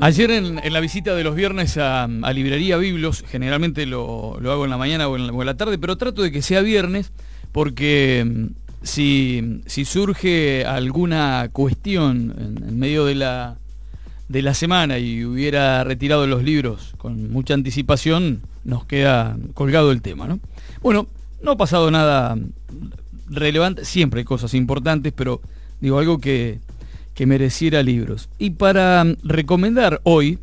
Ayer en la visita de los viernes a Librería Biblos, generalmente lo hago en la mañana o en la tarde, pero trato de que sea viernes porque si surge alguna cuestión en medio de la semana y hubiera retirado los libros con mucha anticipación, nos queda colgado el tema, ¿no? Bueno, no ha pasado nada relevante, siempre hay cosas importantes, pero digo algo que mereciera libros. Y para recomendar hoy,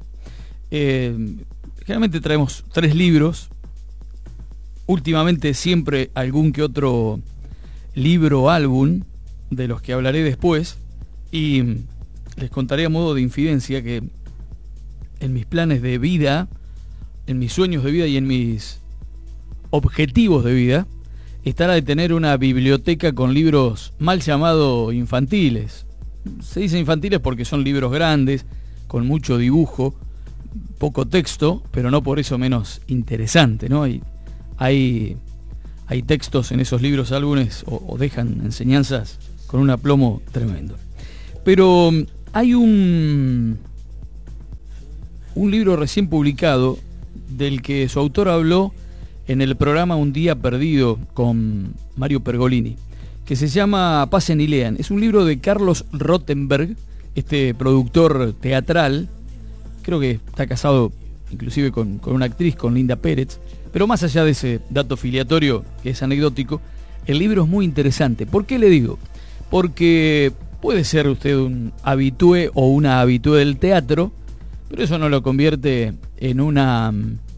generalmente traemos 3 libros, últimamente siempre algún que otro libro o álbum, de los que hablaré después, y les contaré a modo de infidencia que en mis planes de vida, en mis sueños de vida y en mis objetivos de vida, estará de tener una biblioteca con libros mal llamados infantiles. Se dice infantiles porque son libros grandes, con mucho dibujo, poco texto, pero no por eso menos interesante, ¿no? Hay textos en esos libros, álbumes, o dejan enseñanzas con un aplomo tremendo. Pero hay un libro recién publicado del que su autor habló en el programa Un Día Perdido con Mario Pergolini, que se llama Pasen y Lean. Es un libro de Carlos Rothenberg, este productor teatral, creo que está casado inclusive con una actriz, con Linda Pérez, pero más allá de ese dato filiatorio que es anecdótico, el libro es muy interesante. ¿Por qué le digo? Porque puede ser usted un habitué o una habitué del teatro, pero eso no lo convierte en una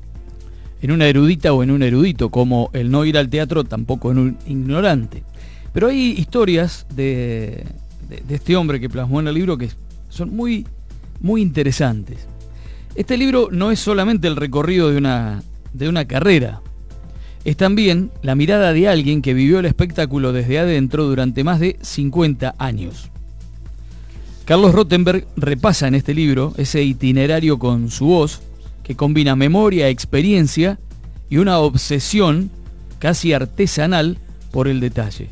erudita o en un erudito, como el no ir al teatro tampoco en un ignorante. Pero hay historias de este hombre que plasmó en el libro que son muy, muy interesantes. Este libro no es solamente el recorrido de una carrera, es también la mirada de alguien que vivió el espectáculo desde adentro durante más de 50 años. Carlos Rothenberg repasa en este libro ese itinerario con su voz, que combina memoria, experiencia y una obsesión casi artesanal por el detalle.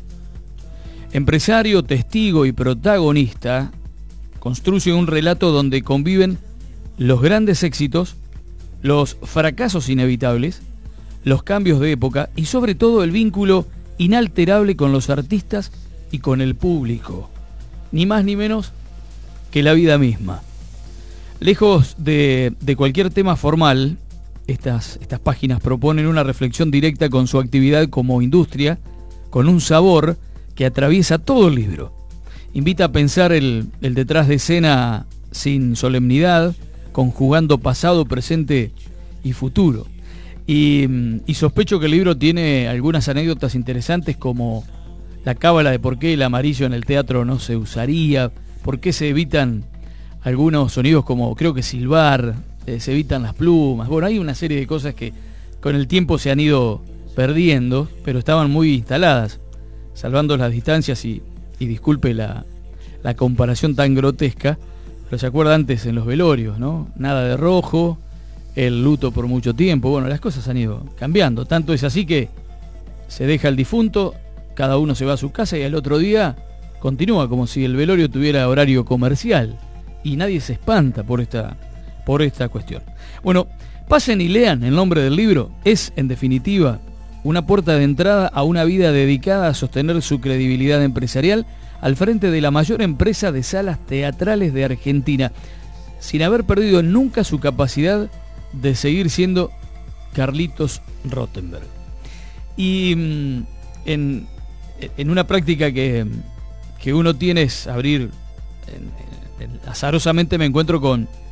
Empresario, testigo y protagonista, construye un relato donde conviven los grandes éxitos, los fracasos inevitables, los cambios de época y sobre todo el vínculo inalterable con los artistas y con el público. Ni más ni menos que la vida misma. Lejos de cualquier tema formal, estas páginas proponen una reflexión directa con su actividad como industria, con un sabor que atraviesa todo el libro. Invita a pensar el detrás de escena sin solemnidad, conjugando pasado, presente y futuro. Y sospecho que el libro tiene algunas anécdotas interesantes, como la cábala de por qué el amarillo en el teatro no se usaría, por qué se evitan algunos sonidos como creo que silbar, se evitan las plumas. Bueno, hay una serie de cosas que con el tiempo se han ido perdiendo, pero estaban muy instaladas, salvando las distancias y disculpe la comparación tan grotesca, pero se acuerda antes en los velorios, ¿no? Nada de rojo, el luto por mucho tiempo. Bueno, las cosas han ido cambiando, tanto es así que se deja el difunto, cada uno se va a su casa y al otro día continúa como si el velorio tuviera horario comercial y nadie se espanta por esta cuestión. Bueno, Pasen y Lean, el nombre del libro, es en definitiva una puerta de entrada a una vida dedicada a sostener su credibilidad empresarial al frente de la mayor empresa de salas teatrales de Argentina, sin haber perdido nunca su capacidad de seguir siendo Carlitos Rothenberg. Y en una práctica que uno tiene es abrir, azarosamente me encuentro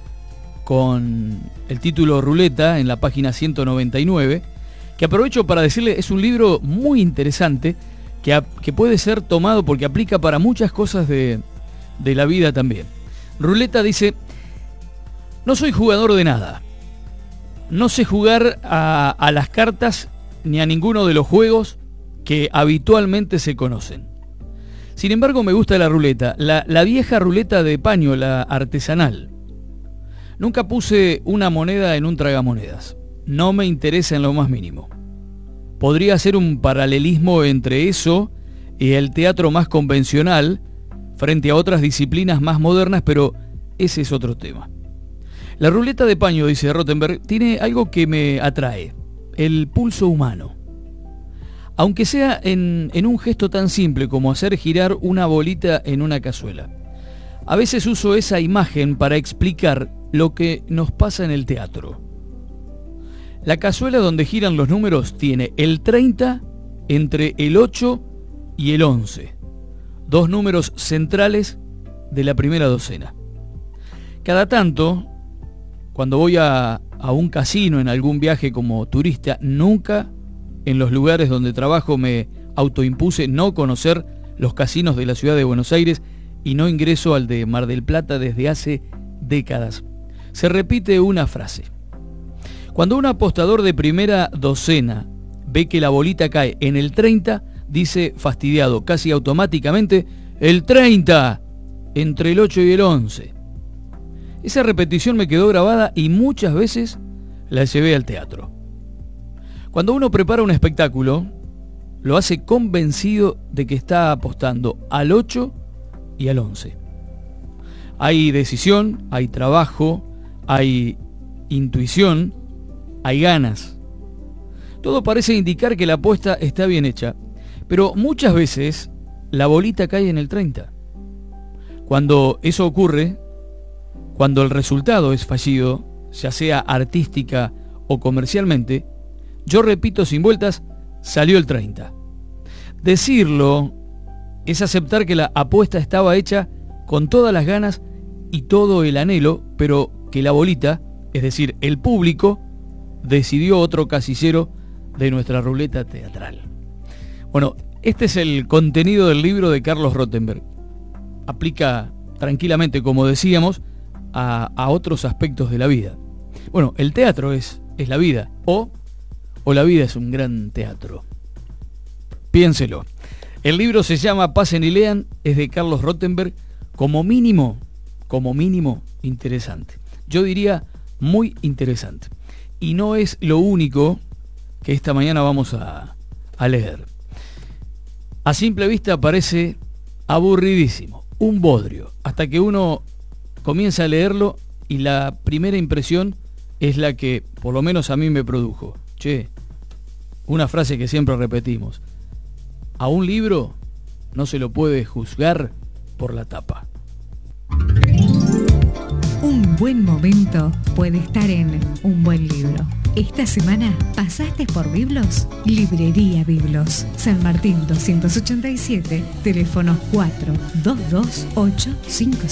con el título Ruleta en la página 199, que aprovecho para decirle, es un libro muy interesante que puede ser tomado porque aplica para muchas cosas de la vida también. Ruleta dice: no soy jugador de nada, no sé jugar a las cartas ni a ninguno de los juegos que habitualmente se conocen. Sin embargo, me gusta la ruleta, la vieja ruleta de paño, la artesanal. Nunca puse una moneda en un tragamonedas. No me interesa en lo más mínimo. Podría hacer un paralelismo entre eso y el teatro más convencional frente a otras disciplinas más modernas, pero ese es otro tema. La ruleta de paño, dice Rothenberg, tiene algo que me atrae, el pulso humano. Aunque sea en un gesto tan simple como hacer girar una bolita en una cazuela. A veces uso esa imagen para explicar lo que nos pasa en el teatro. La cazuela donde giran los números tiene el 30 entre el 8 y el 11, dos números centrales de la primera docena. Cada tanto, cuando voy a un casino en algún viaje como turista, nunca en los lugares donde trabajo me autoimpuse no conocer los casinos de la ciudad de Buenos Aires y no ingreso al de Mar del Plata desde hace décadas. Se repite una frase. Cuando un apostador de primera docena ve que la bolita cae en el 30, dice fastidiado, casi automáticamente, el 30 entre el 8 y el 11. Esa repetición me quedó grabada y muchas veces la llevé al teatro. Cuando uno prepara un espectáculo, lo hace convencido de que está apostando al 8 y al 11. Hay decisión, hay trabajo, hay intuición, hay ganas. Todo parece indicar que la apuesta está bien hecha, pero muchas veces la bolita cae en el 30. Cuando eso ocurre, cuando el resultado es fallido, ya sea artística o comercialmente, yo repito sin vueltas, salió el 30. Decirlo es aceptar que la apuesta estaba hecha con todas las ganas y todo el anhelo, pero que la bolita, es decir, el público, decidió otro casillero de nuestra ruleta teatral. Bueno, este es el contenido del libro de Carlos Rothenberg. Aplica tranquilamente, como decíamos, a otros aspectos de la vida. Bueno, el teatro es la vida, o la vida es un gran teatro. Piénselo. El libro se llama Pasen y lean, es de Carlos Rothenberg, como mínimo, interesante. Yo diría muy interesante. Y no es lo único que esta mañana vamos a leer. A simple vista parece aburridísimo, un bodrio, hasta que uno comienza a leerlo y la primera impresión es la que por lo menos a mí me produjo. Che, una frase que siempre repetimos: a un libro no se lo puede juzgar por la tapa. Un buen momento puede estar en un buen libro. Esta semana pasaste por Biblos. Librería Biblos, San Martín 287, teléfono 42285.